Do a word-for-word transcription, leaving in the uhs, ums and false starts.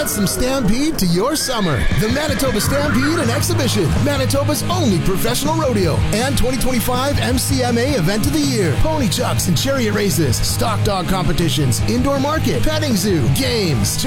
Add some Stampede to your summer. The Manitoba Stampede and Exhibition, Manitoba's only professional rodeo and twenty twenty-five M C M A Event of the Year. Pony chucks and chariot races, stock dog competitions, indoor market, petting zoo, games,